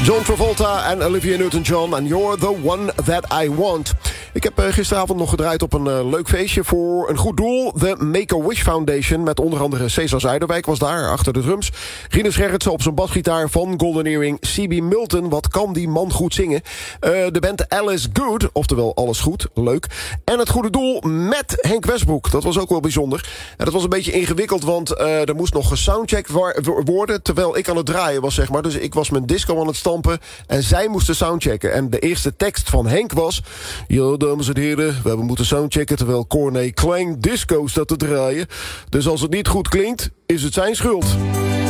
John Travolta en Olivia Newton-John en You're the One That I Want. Ik heb gisteravond nog gedraaid op een leuk feestje voor een goed doel. De Make-A-Wish Foundation met onder andere Cesar Zuiderwijk was daar achter de drums. Rinus Gerritsen op zijn basgitaar van Golden Earring. C.B. Milton, wat kan die man goed zingen. De band Alice Good, oftewel Alles Goed, leuk. En het goede doel met Henk Westbroek. Dat was ook wel bijzonder. En dat was een beetje ingewikkeld, want er moest nog gesoundcheck worden terwijl ik aan het draaien was, zeg maar. Dus ik was mijn disco aan het stampen en zij moesten soundchecken. En de eerste tekst van Henk was: ja, dames en heren, we hebben moeten soundchecken terwijl Corné Klang disco staat te draaien. Dus als het niet goed klinkt, is het zijn schuld.